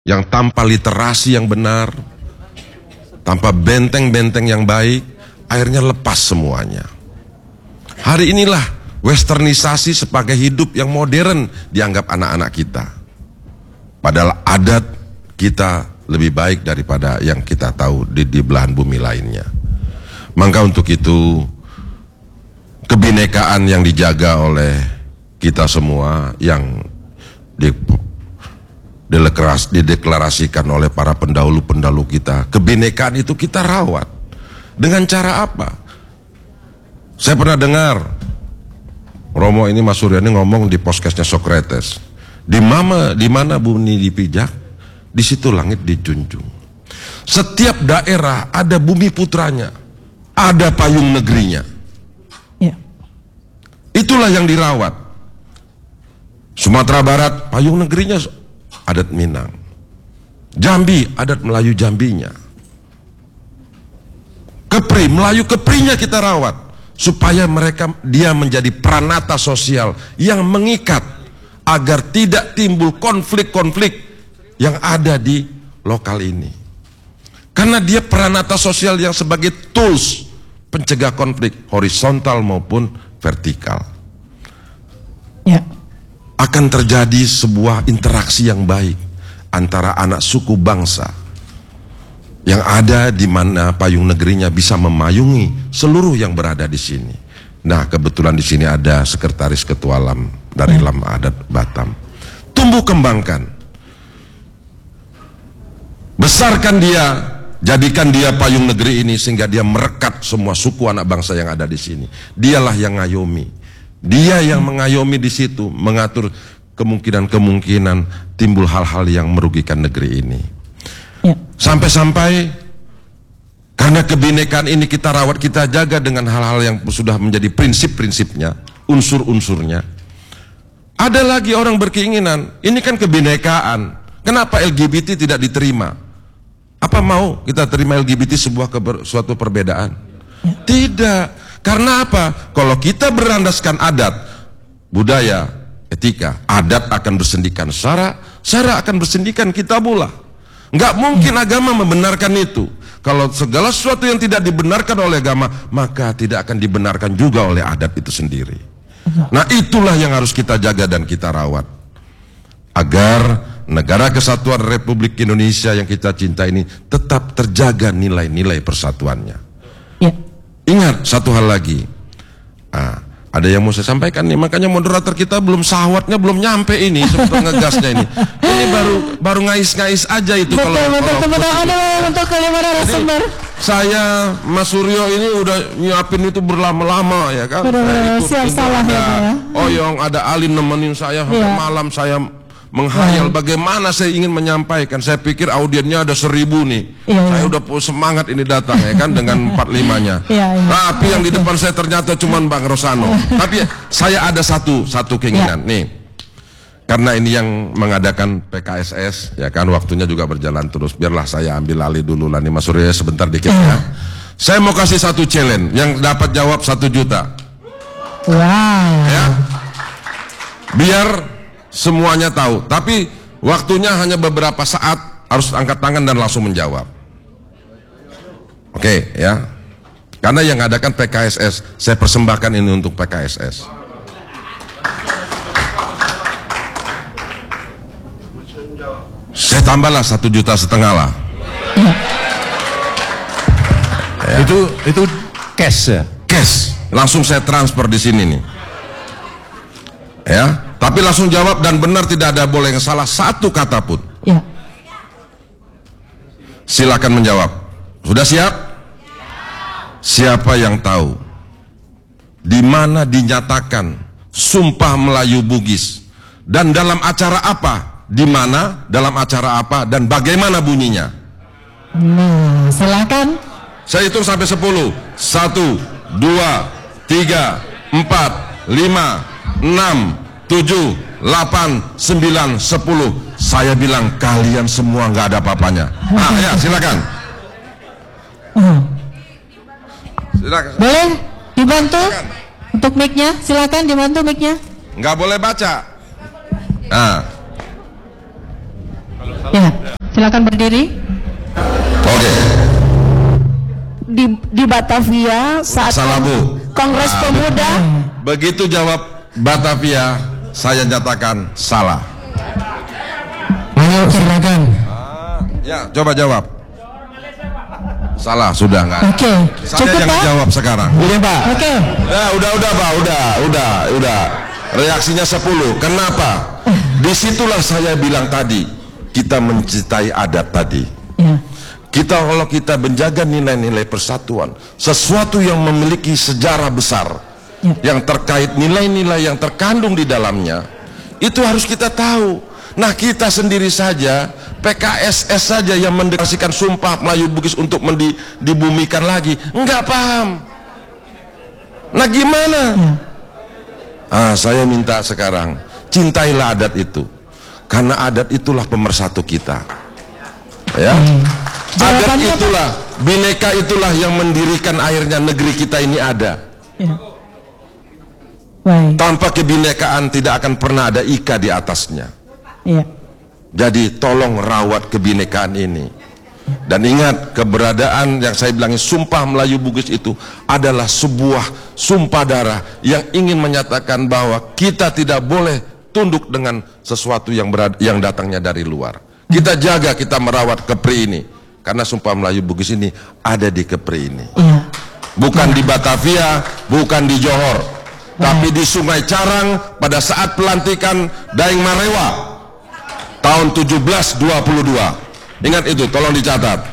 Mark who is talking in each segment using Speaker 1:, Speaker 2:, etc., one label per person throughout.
Speaker 1: yang tanpa literasi yang benar, tanpa benteng-benteng yang baik, akhirnya lepas semuanya. Hari inilah westernisasi sebagai hidup yang modern dianggap anak-anak kita. Padahal adat kita lebih baik daripada yang kita tahu di belahan bumi lainnya. Maka untuk itu, kebinekaan yang dijaga oleh kita semua, yang dideklarasikan oleh para pendahulu-pendahulu kita, kebinekaan itu kita rawat. Dengan cara apa? Saya pernah dengar Romo ini, Mas Suryani ngomong di podcastnya Socrates, di mana bumi dipijak, di situ langit dijunjung. Setiap daerah ada bumi putranya, ada payung negerinya. Ya. Itulah yang dirawat. Sumatera Barat, payung negerinya adat Minang. Jambi, adat Melayu Jambinya. Kepri, Melayu Keprinya kita rawat, supaya dia menjadi pranata sosial yang mengikat agar tidak timbul konflik-konflik yang ada di lokal ini. Karena dia pranata sosial yang sebagai tools pencegah konflik horizontal maupun vertikal. Ya. Akan terjadi sebuah interaksi yang baik antara anak suku bangsa yang ada di mana payung negerinya bisa memayungi seluruh yang berada di sini. Nah, kebetulan di sini ada sekretaris ketua LAM dari LAM Adat Batam. Tumbuh kembangkan, besarkan dia, jadikan dia payung negeri ini sehingga dia merekat semua suku anak bangsa yang ada di sini. Dialah yang ngayomi, dia yang mengayomi di situ, mengatur kemungkinan-kemungkinan timbul hal-hal yang merugikan negeri ini. Ya. Sampai-sampai karena kebinekaan ini kita rawat, kita jaga dengan hal-hal yang sudah menjadi prinsip-prinsipnya, unsur-unsurnya. Ada lagi orang berkeinginan, ini kan kebinekaan, kenapa LGBT tidak diterima? Apa mau kita terima LGBT suatu perbedaan? Ya. Tidak. Karena apa? Kalau kita berlandaskan adat, budaya, etika, adat akan bersendikan syara, syara akan bersendikan kitabullah. Enggak mungkin agama membenarkan itu. Kalau segala sesuatu yang tidak dibenarkan oleh agama, maka tidak akan dibenarkan juga oleh adat itu sendiri. Nah, itulah yang harus kita jaga dan kita rawat, agar negara kesatuan Republik Indonesia yang kita cinta ini tetap terjaga nilai-nilai persatuannya. Ya. Ingat satu hal lagi, ada yang mau saya sampaikan nih, makanya moderator kita belum sahwatnya belum nyampe ini, sebetulnya ngegasnya ini baru ngais-ngais aja itu. Betul, untuk saya Mas Suryo ini udah nyiapin itu berlama-lama ya kan. Siap salah ya. Oyong, ada Alin nemenin saya sampai malam, saya menghayal bagaimana saya ingin menyampaikan. Saya pikir audiennya ada 1000 nih. Saya udah semangat ini datang ya kan dengan 45-nya. Tapi yang di depan saya ternyata cuma Bang Rosano. Tapi saya ada satu keinginan nih. Karena ini yang mengadakan PKSS ya kan, waktunya juga berjalan terus. Biarlah saya ambil alih dulu lah nih Mas Surya sebentar dikit ya. Saya mau kasih satu challenge, yang dapat jawab 1 juta. Wow. Ya. Biar semuanya tahu, tapi waktunya hanya beberapa saat, harus angkat tangan dan langsung menjawab. Oke ya, karena yang ngadakan PKSS, saya persembahkan ini untuk PKSS. Saya tambahlah 1,5 juta lah. Ya. Itu cash ya? Cash, langsung saya transfer di sini nih. Ya. Tapi langsung jawab dan benar, tidak ada boleh yang salah satu kata pun. Ya. Silakan menjawab. Sudah siap? Siapa yang tahu di mana dinyatakan Sumpah Melayu Bugis dan dalam acara apa? Di mana, dalam acara apa, dan bagaimana bunyinya? Nah, silakan. Saya hitung sampai 10. 1, 2, 3, 4, 5, 6, 7, 8, 9, 10. Saya bilang kalian semua nggak ada apa-apanya. Ya silakan. Silakan. Boleh dibantu silakan. Untuk mic-nya, silakan dibantu mic-nya. Nggak boleh baca. Ya.
Speaker 2: Silakan berdiri.
Speaker 1: Oke.
Speaker 3: Di Batavia saat
Speaker 1: Salah, Bu.
Speaker 3: Kongres Pemuda.
Speaker 1: Begitu jawab Batavia, saya nyatakan salah.
Speaker 2: Ayo silakan.
Speaker 1: Ya, coba jawab. Salah, sudah nggak?
Speaker 2: Oke,
Speaker 1: Saya
Speaker 2: cukup
Speaker 1: yang
Speaker 2: Pak?
Speaker 1: jawab sekarang.
Speaker 4: Udah Pak.
Speaker 2: Oke.
Speaker 1: Ya, udah Pak, udah. Reaksinya 10. Kenapa? Disitulah saya bilang tadi, kita mencintai adat tadi.
Speaker 2: Ya.
Speaker 1: Kalau kita menjaga nilai-nilai persatuan, sesuatu yang memiliki sejarah besar, yang terkait nilai-nilai yang terkandung di dalamnya, itu harus kita tahu. Nah, kita sendiri saja, PKSS saja yang mendeklarasikan Sumpah Melayu Bugis untuk dibumikan lagi, enggak paham. Nah, gimana? Saya minta sekarang, cintailah adat itu, karena adat itulah pemersatu kita. Ya. Adat itulah, bineka itulah yang mendirikan akhirnya negeri kita ini ada.
Speaker 2: Ya. Baik.
Speaker 1: Tanpa kebinekaan tidak akan pernah ada ika di atasnya.
Speaker 2: Iya.
Speaker 1: Jadi tolong rawat kebinekaan ini. Dan ingat, keberadaan yang saya bilangin Sumpah Melayu Bugis itu adalah sebuah sumpah darah yang ingin menyatakan bahwa kita tidak boleh tunduk dengan sesuatu yang datangnya dari luar. Kita jaga, kita merawat Kepri ini. Karena Sumpah Melayu Bugis ini ada di Kepri ini.
Speaker 2: Iya.
Speaker 1: Bukan di Batavia, bukan di Johor, tapi di Sungai Carang pada saat pelantikan Daeng Marewa tahun 1722. Ingat itu, tolong dicatat.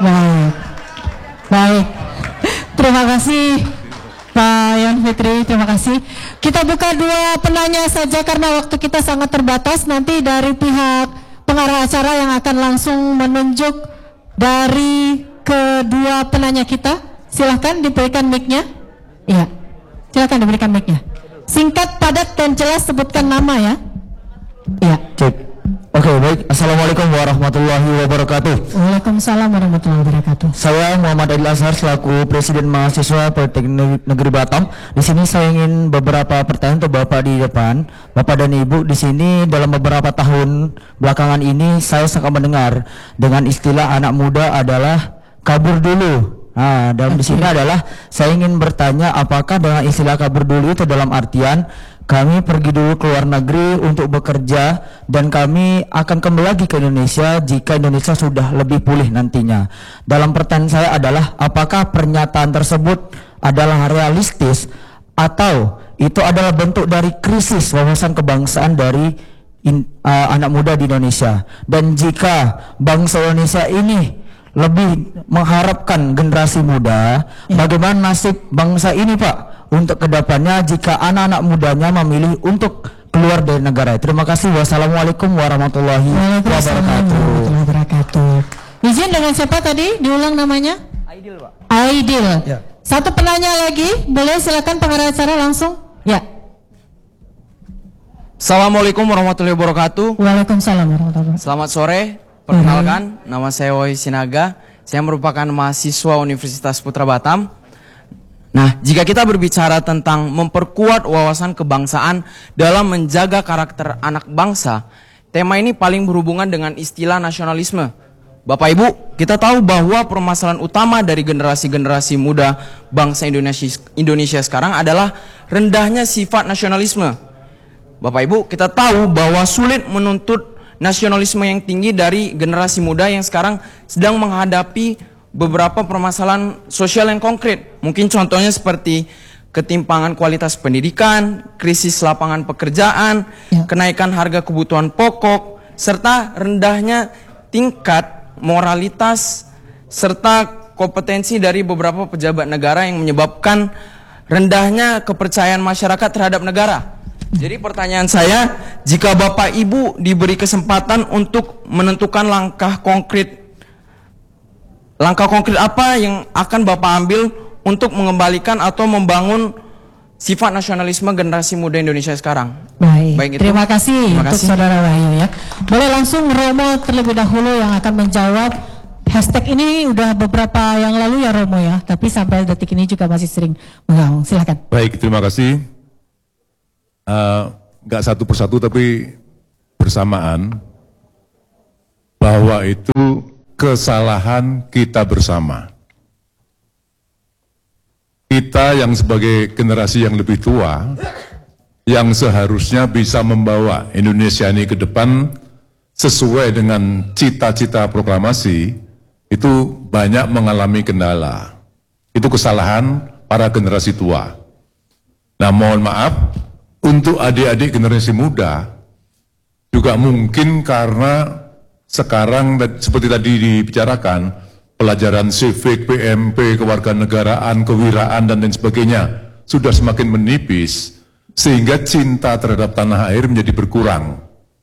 Speaker 2: Baik. Terima kasih Pak Yon Fitri, terima kasih. Kita buka 2 penanya saja karena waktu kita sangat terbatas. Nanti dari pihak pengarah acara yang akan langsung menunjuk dari kedua penanya kita. Silahkan diberikan mic-nya. Iya, silahkan diberikan mic-nya. Singkat, padat, dan jelas sebutkan nama ya. Iya.
Speaker 4: Cek. Oke, baik. Assalamualaikum warahmatullahi wabarakatuh.
Speaker 2: Waalaikumsalam warahmatullahi wabarakatuh.
Speaker 4: Saya Muhammad Adil Azhar selaku Presiden Mahasiswa Politeknik Negeri Batam. Di sini saya ingin beberapa pertanyaan untuk Bapak di depan. Bapak dan Ibu, di sini dalam beberapa tahun belakangan ini saya sangat mendengar dengan istilah anak muda adalah kabur dulu. Nah, dalam di sini adalah saya ingin bertanya apakah dengan istilah kabur dulu itu dalam artian kami pergi dulu ke luar negeri untuk bekerja dan kami akan kembali lagi ke Indonesia jika Indonesia sudah lebih pulih nantinya. Dalam pertanyaan saya adalah apakah pernyataan tersebut adalah realistis atau itu adalah bentuk dari krisis wawasan kebangsaan dari anak muda di Indonesia. Dan jika bangsa Indonesia ini lebih mengharapkan generasi muda, bagaimana nasib bangsa ini Pak untuk kedepannya jika anak-anak mudanya memilih untuk keluar dari negara? Terima kasih. Wassalamualaikum warahmatullahi wabarakatuh.
Speaker 2: Izin dengan siapa tadi? Diulang namanya?
Speaker 4: Aidil Pak.
Speaker 2: Aidil.
Speaker 4: Ya.
Speaker 2: Satu penanya lagi, boleh silakan pengarah acara langsung? Ya.
Speaker 5: Assalamualaikum warahmatullahi wabarakatuh.
Speaker 2: Waalaikumsalam warahmatullahi wabarakatuh.
Speaker 5: Selamat sore. Perkenalkan, nama saya Wahyu Sinaga. Saya merupakan mahasiswa Universitas Putra Batam. Nah, jika kita berbicara tentang memperkuat wawasan kebangsaan dalam menjaga karakter anak bangsa, tema ini paling berhubungan dengan istilah nasionalisme. Bapak Ibu, kita tahu bahwa permasalahan utama dari generasi-generasi muda bangsa Indonesia sekarang adalah rendahnya sifat nasionalisme. Bapak Ibu, kita tahu bahwa sulit menuntut nasionalisme yang tinggi dari generasi muda yang sekarang sedang menghadapi beberapa permasalahan sosial yang konkret. Mungkin contohnya seperti ketimpangan kualitas pendidikan, krisis lapangan pekerjaan, kenaikan harga kebutuhan pokok, serta rendahnya tingkat moralitas serta kompetensi dari beberapa pejabat negara yang menyebabkan rendahnya kepercayaan masyarakat terhadap negara. Jadi pertanyaan saya, jika Bapak Ibu diberi kesempatan untuk menentukan langkah konkret apa yang akan Bapak ambil untuk mengembalikan atau membangun sifat nasionalisme generasi muda Indonesia sekarang?
Speaker 2: Baik, terima kasih untuk Saudara Wahyu ya. Boleh langsung Romo terlebih dahulu yang akan menjawab. Hashtag ini udah beberapa yang lalu ya Romo ya, tapi sampai detik ini juga masih sering menggaung. Silakan.
Speaker 6: Baik, terima kasih. Nggak satu persatu tapi bersamaan. bahwa itu kesalahan kita bersama. Kita yang sebagai generasi yang lebih tua, yang seharusnya bisa membawa Indonesia ini ke depan sesuai dengan cita-cita proklamasi, itu banyak mengalami kendala. Itu kesalahan para generasi tua. Nah, mohon maaf, untuk adik-adik generasi muda, juga mungkin karena sekarang seperti tadi dibicarakan, pelajaran civic, PMP, kewarganegaraan, kewiraan, dan lain sebagainya sudah semakin menipis, sehingga cinta terhadap tanah air menjadi berkurang.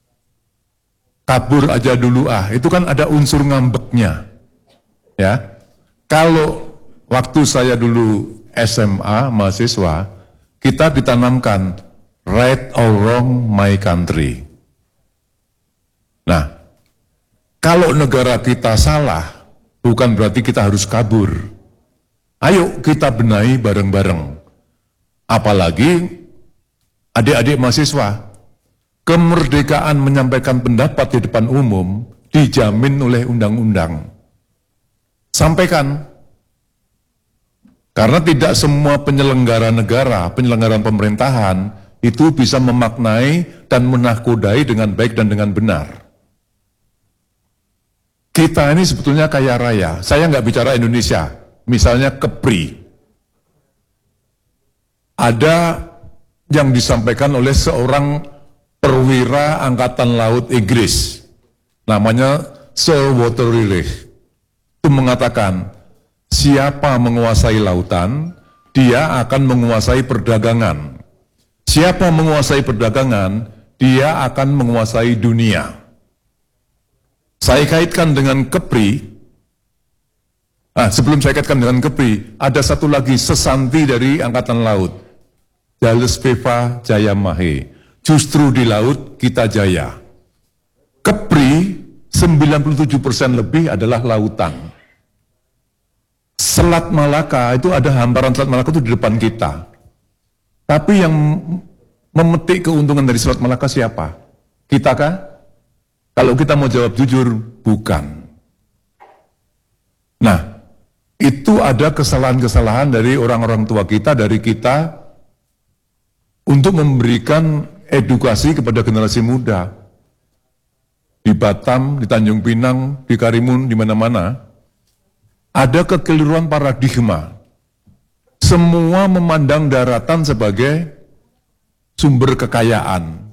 Speaker 6: Kabur aja dulu itu kan ada unsur ngambeknya. Ya, kalau waktu saya dulu SMA, mahasiswa, kita ditanamkan right or wrong my country. Nah, kalau negara kita salah, bukan berarti kita harus kabur. Ayo kita benahi bareng-bareng. Apalagi adik-adik mahasiswa, kemerdekaan menyampaikan pendapat di depan umum dijamin oleh undang-undang. Sampaikan. Karena tidak semua penyelenggara negara, penyelenggaraan pemerintahan itu bisa memaknai dan menakodai dengan baik dan dengan benar. Kita ini sebetulnya kaya raya. Saya nggak bicara Indonesia, misalnya Kepri. Ada yang disampaikan oleh seorang perwira Angkatan Laut Inggris, namanya Sir Walter Raleigh. Itu mengatakan, siapa menguasai lautan, dia akan menguasai perdagangan. Siapa menguasai perdagangan, dia akan menguasai dunia. Saya kaitkan dengan Kepri. Sebelum saya kaitkan dengan Kepri, ada satu lagi sesanti dari Angkatan Laut, Jalespeva Jayamahe. Justru di laut kita jaya. Kepri 97% lebih adalah lautan. Selat Malaka itu ada hamparan Selat Malaka itu di depan kita. Tapi yang memetik keuntungan dari Selat Malaka siapa? Kita kah? Kalau kita mau jawab jujur, bukan. Nah, itu ada kesalahan-kesalahan dari orang-orang tua kita, dari kita, untuk memberikan edukasi kepada generasi muda. Di Batam, di Tanjung Pinang, di Karimun, di mana-mana, ada kekeliruan paradigma. Semua memandang daratan sebagai sumber kekayaan.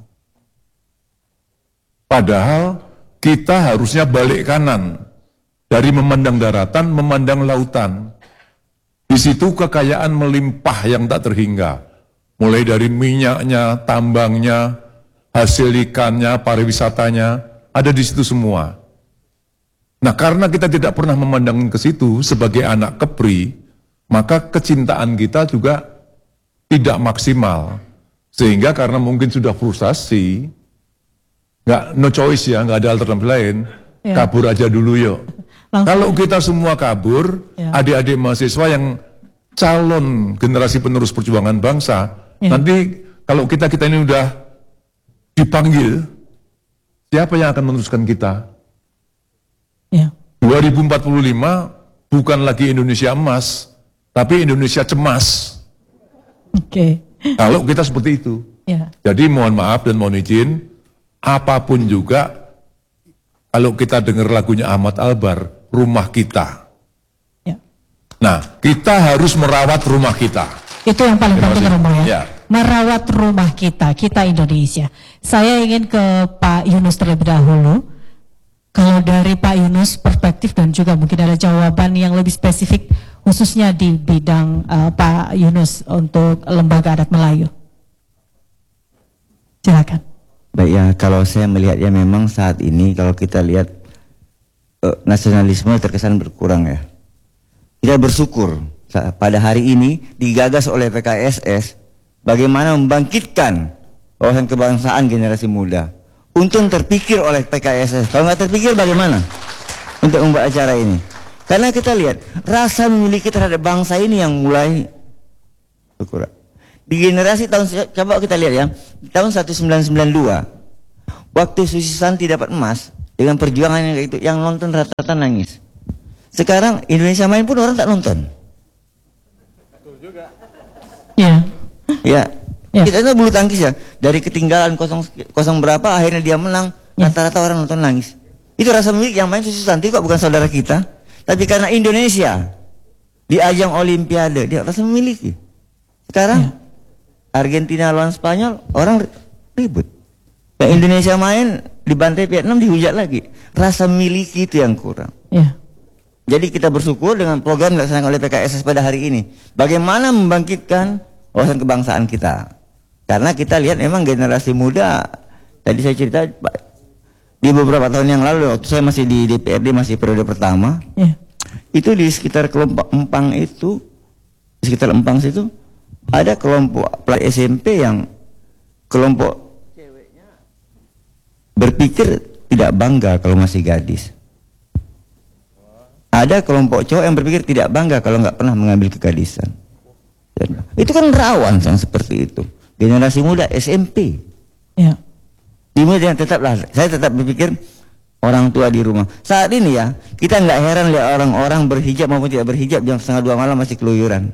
Speaker 6: Padahal kita harusnya balik kanan. Dari memandang daratan, memandang lautan. Di situ kekayaan melimpah yang tak terhingga. Mulai dari minyaknya, tambangnya, hasil ikannya, pariwisatanya, ada di situ semua. Nah, karena kita tidak pernah memandang ke situ sebagai anak Kepri, maka kecintaan kita juga tidak maksimal. Sehingga karena mungkin sudah frustasi, no choice ya, nggak ada alternatif lain, kabur aja dulu yuk. Kalau kita semua kabur, adik-adik mahasiswa yang calon generasi penerus perjuangan bangsa, nanti kalau kita ini udah dipanggil, siapa yang akan meneruskan kita? 2045 bukan lagi Indonesia emas, tapi Indonesia cemas. Kalau kita seperti itu. Jadi mohon maaf dan mohon izin, apapun juga, kalau kita dengar lagunya Ahmad Albar, rumah kita. Nah, kita harus merawat rumah kita.
Speaker 2: Itu yang paling penting, Romo ya. Merawat rumah kita, kita Indonesia. Saya ingin ke Pak Yunus terlebih dahulu. Kalau dari Pak Yunus perspektif dan juga mungkin ada jawaban yang lebih spesifik khususnya di bidang Pak Yunus untuk Lembaga Adat Melayu. Silakan.
Speaker 7: Baik ya, kalau saya melihatnya memang saat ini kalau kita lihat nasionalisme terkesan berkurang ya. Kita bersyukur pada hari ini digagas oleh PKSS bagaimana membangkitkan wawasan kebangsaan generasi muda. Untung terpikir oleh PKSS. Kalau nggak terpikir bagaimana untuk membuat acara ini? Karena kita lihat rasa memiliki terhadap bangsa ini yang mulai berkurang. Di generasi tahun, coba kita lihat ya, tahun 1992, waktu Susi Santi dapat emas, dengan perjuangan yang kayak itu, yang nonton rata-rata nangis. Sekarang Indonesia main pun orang tak nonton.
Speaker 2: Ya.
Speaker 7: Ya.
Speaker 2: Ya.
Speaker 7: Kita itu bulu tangkis ya, dari ketinggalan kosong berapa akhirnya dia menang, rata-rata orang nonton nangis. Itu rasa milik yang main Susanti kok, bukan saudara kita. Tapi karena Indonesia di ajang Olimpiade dia rasa memiliki. Sekarang Argentina lawan Spanyol orang ribut. Yang Indonesia main dibantai Vietnam, dihujat lagi. Rasa memiliki itu yang kurang.
Speaker 2: Ya.
Speaker 7: Jadi kita bersyukur dengan program yang dilaksanakan oleh PKSS pada hari ini. Bagaimana membangkitkan wawasan kebangsaan kita. Karena kita lihat memang generasi muda, tadi saya cerita di beberapa tahun yang lalu waktu saya masih di DPRD, masih periode pertama, itu di sekitar kelompok Empang itu, di sekitar Empang situ ada kelompok pelajar SMP yang kelompok ceweknya berpikir tidak bangga kalau masih gadis. Ada kelompok cowok yang berpikir tidak bangga kalau nggak pernah mengambil kegadisan. Itu kan rawan yang seperti itu. Generasi muda SMP.
Speaker 2: Ya.
Speaker 7: Kemudian tetaplah, saya tetap berpikir orang tua di rumah. Saat ini ya, kita nggak heran lihat orang-orang berhijab maupun tidak berhijab jam 1:30 malam masih keluyuran.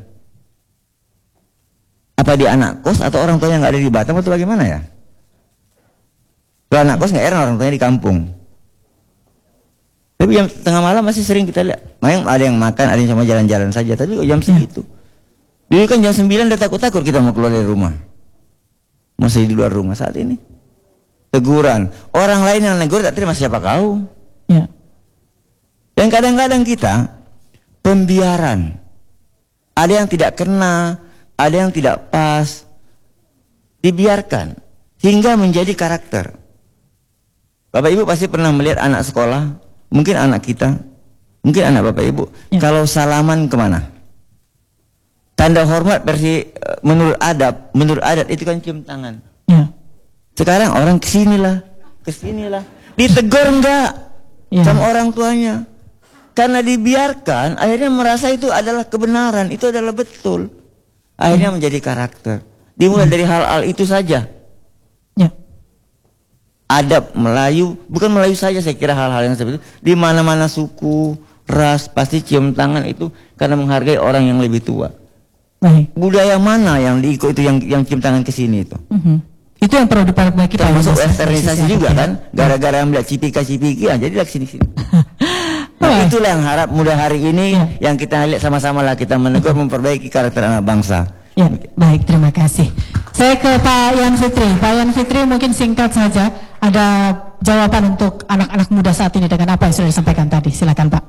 Speaker 7: Apa dia anak kos atau orang tuanya nggak ada di Batam atau bagaimana ya? Kalau anak kos nggak heran orang tuanya di kampung. Tapi jam tengah malam masih sering kita lihat. Ada yang makan, ada yang cuma jalan-jalan saja. Tapi kok jam segitu? Dulu kan jam 9 udah takut-takut kita mau keluar dari rumah. Masih di luar rumah saat ini. Teguran. Orang lain yang negur tak terima, siapa kau?
Speaker 2: Ya.
Speaker 7: Dan kadang-kadang kita pembiaran. Ada yang tidak kena, ada yang tidak pas. Dibiarkan hingga menjadi karakter. Bapak Ibu pasti pernah melihat anak sekolah, mungkin anak kita, mungkin anak Bapak Ibu, kalau salaman kemana? Tanda hormat versi menurut adat itu kan cium tangan.
Speaker 2: Ya.
Speaker 7: Sekarang orang kesinilah, ditegur enggak sama orang tuanya? Karena dibiarkan, akhirnya merasa itu adalah kebenaran, itu adalah betul. Akhirnya menjadi karakter. Dimulai dari hal-hal itu saja.
Speaker 2: Ya.
Speaker 7: Adab Melayu, bukan Melayu saja saya kira hal-hal yang seperti itu. Di mana-mana suku, ras, pasti cium tangan itu karena menghargai orang yang lebih tua.
Speaker 2: Baik.
Speaker 7: Budaya mana yang diikut itu yang cium tangan ke sini itu?
Speaker 2: Itu yang perlu diperbaiki.
Speaker 7: Termasuk westernisasi juga kan? Gara-gara melihat cipika-cipiki ya, jadilah sini-sini. Nah, itulah yang harap mudah hari ini yang kita lihat sama-sama lah kita menegur, memperbaiki karakter anak bangsa.
Speaker 2: Ya, baik, terima kasih. Saya ke Pak Yan Fitri. Pak Yan Fitri mungkin singkat saja, ada jawaban untuk anak-anak muda saat ini dengan apa yang sudah disampaikan tadi. Silakan Pak.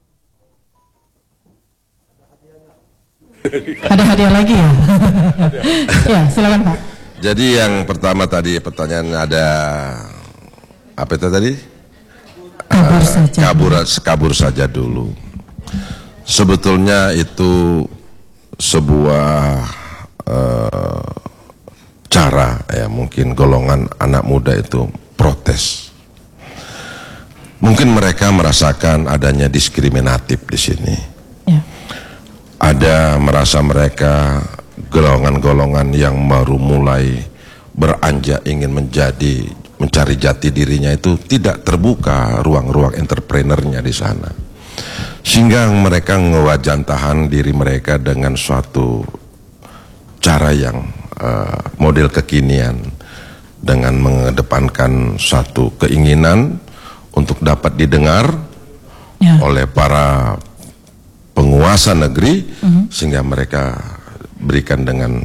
Speaker 2: Ada hadiah lagi ya? Ya, silakan Pak.
Speaker 1: Jadi yang pertama tadi pertanyaan ada apa itu tadi? Kabur saja dulu. Sebetulnya itu sebuah cara ya, mungkin golongan anak muda itu protes. Mungkin mereka merasakan adanya diskriminatif di sini.
Speaker 2: Ya.
Speaker 1: Ada merasa mereka golongan-golongan yang baru mulai beranjak ingin mencari jati dirinya itu tidak terbuka ruang-ruang entrepreneurnya di sana, sehingga mereka ngewajantahan diri mereka dengan suatu cara yang model kekinian dengan mengedepankan suatu keinginan untuk dapat didengar oleh para penguasa negeri, sehingga mereka berikan dengan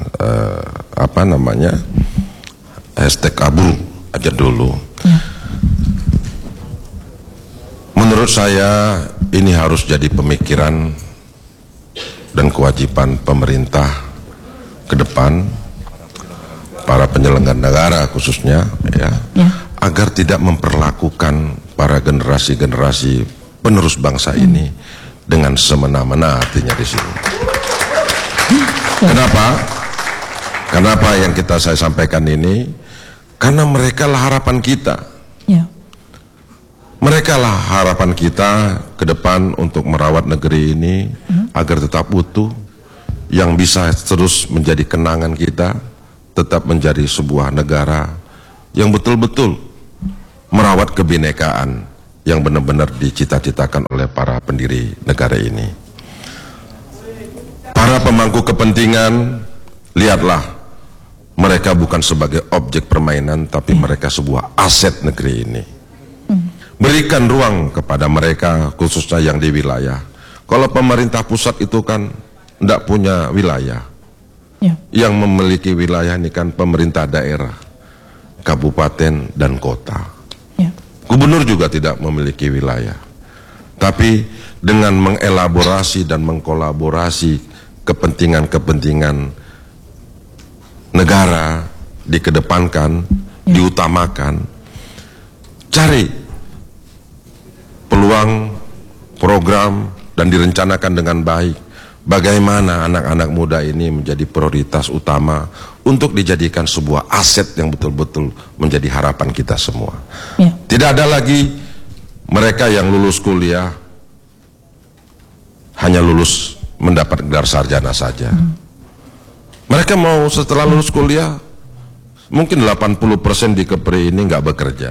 Speaker 1: hashtag kabur aja dulu. Menurut saya ini harus jadi pemikiran dan kewajiban pemerintah ke depan, para penyelenggara negara khususnya ya, agar tidak memperlakukan para generasi-generasi penerus bangsa ini dengan semena-mena, artinya di sini. Kenapa yang saya sampaikan ini? Karena mereka lah harapan kita. Mereka lah harapan kita ke depan untuk merawat negeri ini agar tetap utuh, yang bisa terus menjadi kenangan kita, tetap menjadi sebuah negara yang betul-betul merawat kebinekaan yang benar-benar dicita-citakan oleh para pendiri negara ini. Para pemangku kepentingan, lihatlah, mereka bukan sebagai objek permainan, tapi mereka sebuah aset negeri ini. Berikan ruang kepada mereka, khususnya yang di wilayah. Kalau pemerintah pusat itu kan tidak punya wilayah. Yang memiliki wilayah ini kan pemerintah daerah, kabupaten dan kota. Gubernur juga tidak memiliki wilayah. Tapi dengan mengelaborasi dan mengkolaborasi kepentingan-kepentingan negara dikedepankan, diutamakan, cari peluang, program, dan direncanakan dengan baik. Bagaimana anak-anak muda ini menjadi prioritas utama untuk dijadikan sebuah aset yang betul-betul menjadi harapan kita semua. Tidak ada lagi mereka yang lulus kuliah hanya lulus mendapat gelar sarjana saja. Mereka mau setelah lulus kuliah mungkin 80% di Kepri ini nggak bekerja.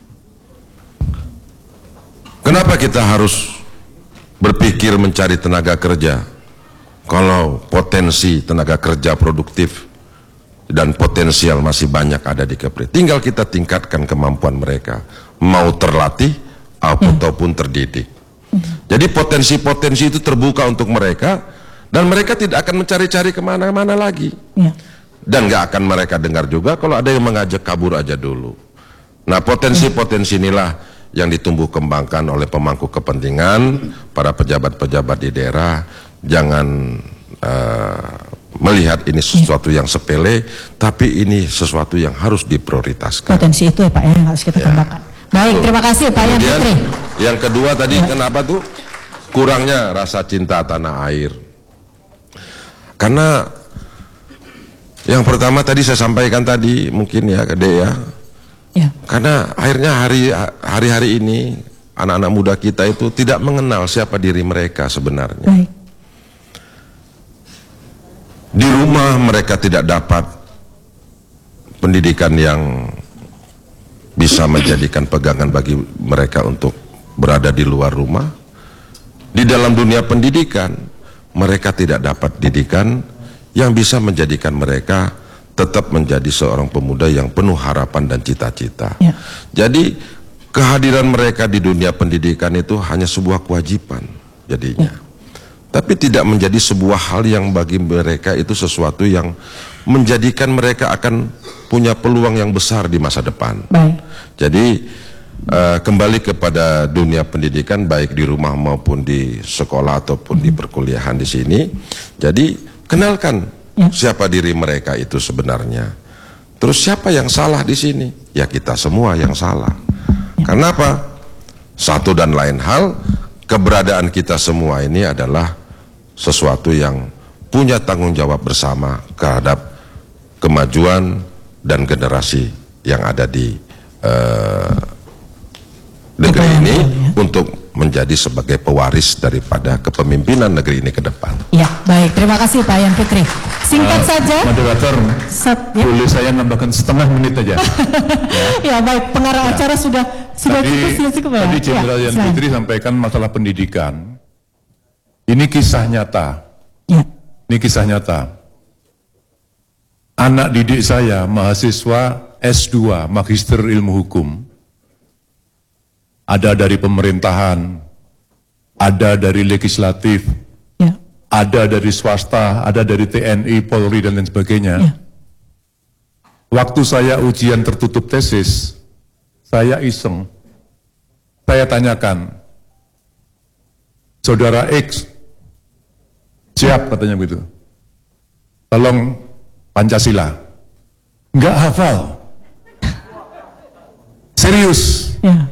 Speaker 1: Kenapa kita harus berpikir mencari tenaga kerja kalau potensi tenaga kerja produktif dan potensial masih banyak ada di Kepri? Tinggal kita tingkatkan kemampuan mereka, mau terlatih ataupun terdidik. Jadi potensi-potensi itu terbuka untuk mereka, dan mereka tidak akan mencari-cari kemana-mana lagi. Dan gak akan mereka dengar juga kalau ada yang mengajak kabur aja dulu. Nah, potensi-potensi inilah yang ditumbuh kembangkan oleh pemangku kepentingan, para pejabat-pejabat di daerah. Jangan melihat ini sesuatu yang sepele, tapi ini sesuatu yang harus diprioritaskan.
Speaker 2: Potensi itu ya Pak yang harus kita kembangkan. Baik, terima kasih Pak Yan Fitri.
Speaker 1: Yang kedua tadi kenapa tuh? Kurangnya rasa cinta tanah air. Karena yang pertama tadi saya sampaikan tadi mungkin ya ke Dea. Karena akhirnya hari-hari ini anak-anak muda kita itu tidak mengenal siapa diri mereka sebenarnya.
Speaker 2: Baik.
Speaker 1: Di rumah mereka tidak dapat pendidikan yang bisa menjadikan pegangan bagi mereka untuk berada di luar rumah. Di dalam dunia pendidikan mereka tidak dapat didikan yang bisa menjadikan mereka tetap menjadi seorang pemuda yang penuh harapan dan cita-cita. Jadi kehadiran mereka di dunia pendidikan itu hanya sebuah kewajiban jadinya. Tapi tidak menjadi sebuah hal yang bagi mereka itu sesuatu yang menjadikan mereka akan punya peluang yang besar di masa depan. Jadi kembali kepada dunia pendidikan baik di rumah maupun di sekolah ataupun di perkuliahan di sini. Jadi kenalkan siapa diri mereka itu sebenarnya. Terus siapa yang salah di sini? Ya kita semua yang salah. Karena apa? Satu dan lain hal, keberadaan kita semua ini adalah sesuatu yang punya tanggung jawab bersama terhadap kemajuan dan generasi yang ada di negeri ini untuk menjadi sebagai pewaris daripada kepemimpinan negeri ini ke depan.
Speaker 2: Ya, baik. Terima kasih Pak Yan Fitri. Singkat saja.
Speaker 6: Moderator, boleh saya nambahkan setengah menit aja?
Speaker 2: Ya, baik. Pengarah acara sudah cukup ya.
Speaker 6: Tadi Jenderal Yan Fitri sampaikan masalah pendidikan. Ini kisah nyata. Ini kisah nyata. Anak didik saya, mahasiswa S2, Magister Ilmu Hukum. Ada dari pemerintahan, ada dari legislatif, ada dari swasta, ada dari TNI, Polri, dan lain sebagainya. Waktu saya ujian tertutup tesis, saya iseng. Saya tanyakan, Saudara X, siap katanya begitu. Tolong Pancasila. Enggak hafal. Serius.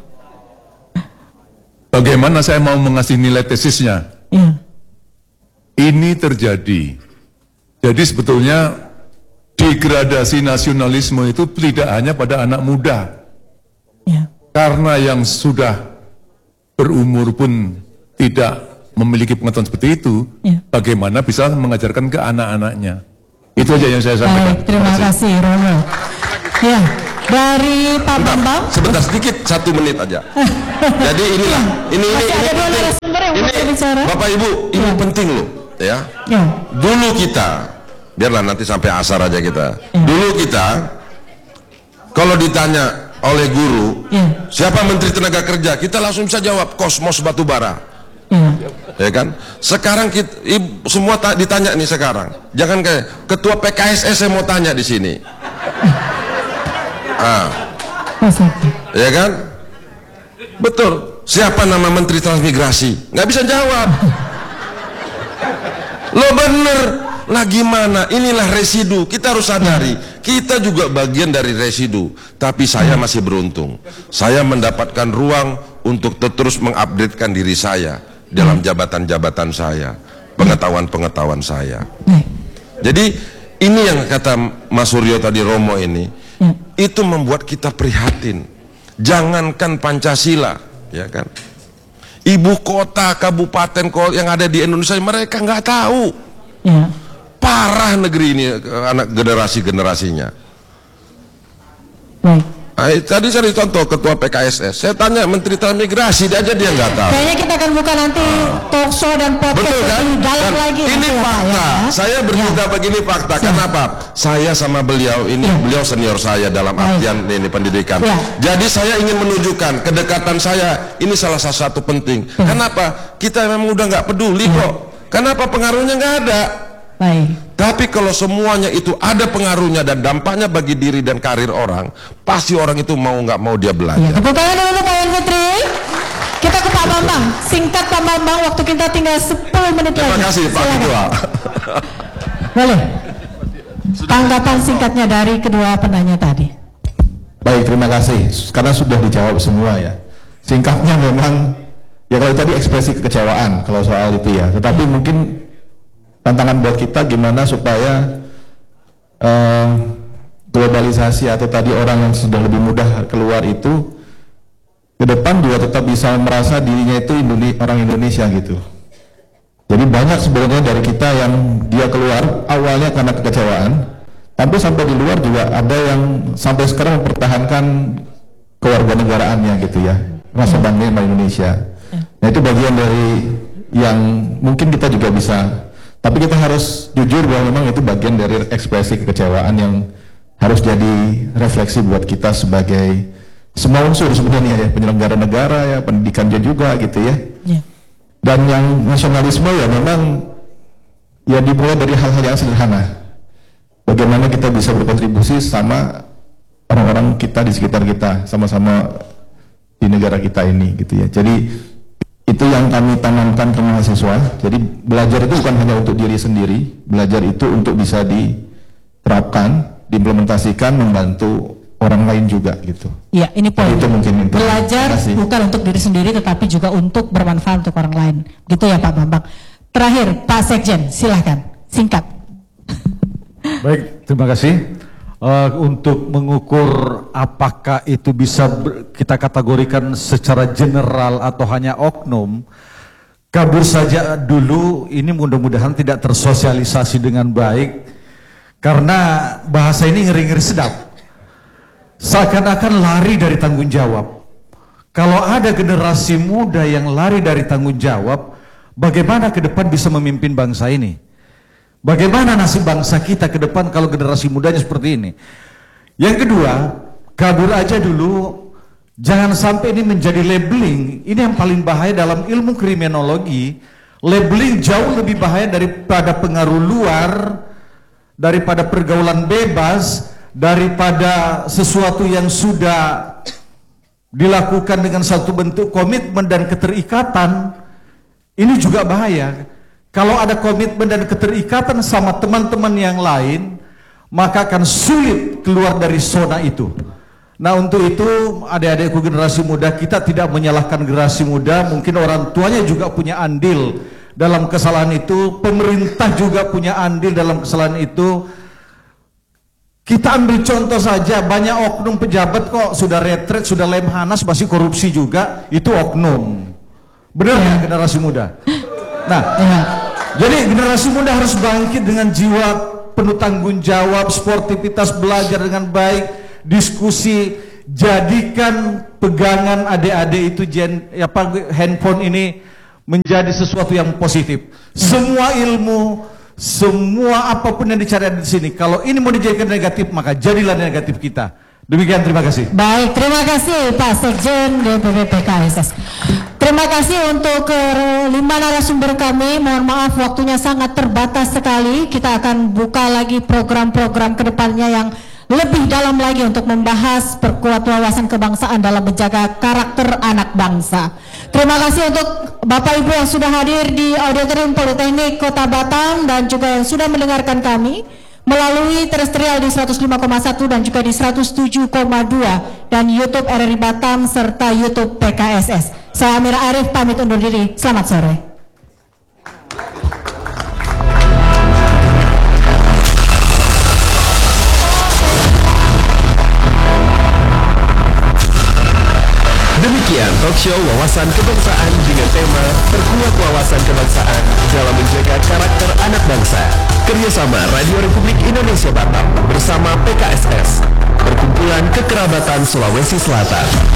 Speaker 6: Bagaimana saya mau mengasih nilai tesisnya? Ini terjadi. Jadi sebetulnya degradasi nasionalisme itu tidak hanya pada anak muda. Karena yang sudah berumur pun tidak memiliki pengetahuan seperti itu, bagaimana bisa mengajarkan ke anak-anaknya. Itu aja yang saya sampaikan.
Speaker 2: Baik, terima kasih Romo. Ya, dari Pak Bambang.
Speaker 1: Sebentar sedikit, 1 menit aja. Jadi inilah, ini
Speaker 2: Dua narasumber yang mau bicara.
Speaker 1: Bapak Ibu, ini penting loh, ya. Dulu kita, biarlah nanti sampai asar aja kita. Dulu kita, kalau ditanya oleh guru, siapa Menteri Tenaga Kerja, kita langsung bisa jawab Kosmos Batubara. Ya kan? Sekarang kita, semua ditanya nih sekarang. Jangan kayak ketua PKSS saya mau tanya di sini. Ya kan? Betul. Siapa nama Menteri Transmigrasi? Nggak bisa jawab. Lo bener. Lah gimana? Inilah residu. Kita harus sadari. Kita juga bagian dari residu. Tapi saya masih beruntung. Saya mendapatkan ruang untuk terus mengupdatekan diri saya dalam jabatan-jabatan saya, pengetahuan-pengetahuan saya. Jadi ini yang kata Mas Suryo tadi, Romo ini, itu membuat kita prihatin. Jangankan Pancasila, ya kan? Ibu kota, kabupaten yang ada di Indonesia mereka nggak tahu. Parah negeri ini, anak generasinya. Tadi saya dicontoh ketua PKSS, saya tanya Menteri Transmigrasi dia aja dia nggak tahu.
Speaker 2: Kayaknya kita akan buka nanti talk show dan podcast.
Speaker 1: Betul kan?
Speaker 2: Dalam lagi.
Speaker 1: Ini fakta. Saya bercerita begini fakta. Kenapa? Saya sama beliau ini, beliau senior saya dalam artian ini pendidikan. Jadi saya ingin menunjukkan kedekatan saya ini salah satu penting. Kenapa? Kita memang udah nggak peduli kok. Kenapa pengaruhnya nggak ada? Tapi kalau semuanya itu ada pengaruhnya dan dampaknya bagi diri dan karir orang, pasti orang itu mau nggak mau dia belajar.
Speaker 2: Tepuk tangan dulu Pak Yan Fitri. Kita ke Pak Bambang. Singkat Pak Bambang, waktu kita tinggal 10 menit lagi.
Speaker 1: Terima kasih Pak Ketua.
Speaker 2: Boleh. Tanggapan singkatnya dari kedua penanya tadi.
Speaker 8: Baik, terima kasih. Karena sudah dijawab semua ya. Singkatnya memang, ya kalau tadi ekspresi kekecewaan kalau soal itu ya. Tetapi mungkin tantangan buat kita gimana supaya globalisasi atau tadi orang yang sudah lebih mudah keluar itu ke depan juga tetap bisa merasa dirinya itu orang Indonesia gitu. Jadi banyak sebenarnya dari kita yang dia keluar awalnya karena kekecewaan, tapi sampai di luar juga ada yang sampai sekarang mempertahankan kewarganegaraannya gitu ya, rasa bangga sama Indonesia. Nah itu bagian dari yang mungkin kita juga bisa. Tapi kita harus jujur bahwa memang itu bagian dari ekspresi kekecewaan yang harus jadi refleksi buat kita sebagai semua unsur sebenarnya ya, penyelenggara negara ya, pendidikan juga gitu ya. Dan yang nasionalisme ya memang ya dimulai dari hal-hal yang sederhana. Bagaimana kita bisa berkontribusi sama orang-orang kita di sekitar kita, sama-sama di negara kita ini gitu ya. Jadi itu yang kami tanamkan ke mahasiswa. Jadi belajar itu bukan hanya untuk diri sendiri, belajar itu untuk bisa diterapkan, diimplementasikan, membantu orang lain juga gitu.
Speaker 2: Ya, ini poin.
Speaker 8: Itu mungkin
Speaker 2: belajar bukan untuk diri sendiri, tetapi juga untuk bermanfaat untuk orang lain. Gitu ya Pak Bambang. Terakhir Pak Sekjen, silahkan singkat.
Speaker 9: Baik, terima kasih. Untuk mengukur apakah itu bisa kita kategorikan secara general atau hanya oknum, kabur saja dulu, ini mudah-mudahan tidak tersosialisasi dengan baik, karena bahasa ini ngeri-ngeri sedap, seakan-akan lari dari tanggung jawab. Kalau ada generasi muda yang lari dari tanggung jawab, bagaimana ke depan bisa memimpin bangsa ini? Bagaimana nasib bangsa kita ke depan kalau generasi mudanya seperti ini? Yang kedua, kabur aja dulu, jangan sampai ini menjadi labeling. Ini yang paling bahaya dalam ilmu kriminologi. Labeling jauh lebih bahaya daripada pengaruh luar, daripada pergaulan bebas, daripada sesuatu yang sudah dilakukan dengan satu bentuk komitmen dan keterikatan. Ini juga bahaya. Kalau ada komitmen dan keterikatan sama teman-teman yang lain, maka akan sulit keluar dari zona itu. Nah untuk itu adik-adikku generasi muda, kita tidak menyalahkan generasi muda, mungkin orang tuanya juga punya andil dalam kesalahan itu, pemerintah juga punya andil dalam kesalahan itu. Kita ambil contoh saja, banyak oknum pejabat kok sudah retret, sudah lemhanas, masih korupsi juga, itu oknum. Benar ya generasi muda? Nah, jadi generasi muda harus bangkit dengan jiwa penuh tanggung jawab, sportivitas, belajar dengan baik, diskusi, jadikan pegangan adik-adik itu handphone ini menjadi sesuatu yang positif. Semua ilmu, semua apapun yang dicari di sini, kalau ini mau dijadikan negatif, maka jadilah negatif kita. Demikian, terima kasih.
Speaker 2: Baik, terima kasih Pak Sekjen DPP PKSS. Terima kasih untuk kelima narasumber kami. Mohon maaf waktunya sangat terbatas sekali. Kita akan buka lagi program-program kedepannya yang lebih dalam lagi untuk membahas perkuat wawasan kebangsaan dalam menjaga karakter anak bangsa. Terima kasih untuk Bapak Ibu yang sudah hadir di Auditorium Politeknik Kota Batam dan juga yang sudah mendengarkan kami melalui terestrial di 105,1 dan juga di 107,2 dan YouTube RRI Batam serta YouTube PKSS. Saya Amira Arif pamit undur diri. Selamat sore.
Speaker 10: Demikian talkshow wawasan kebangsaan dengan tema perkuat wawasan kebangsaan dalam menjaga karakter anak bangsa. Kerjasama Radio Republik Indonesia Batam bersama PKSS, Perkumpulan Kekerabatan Sulawesi Selatan.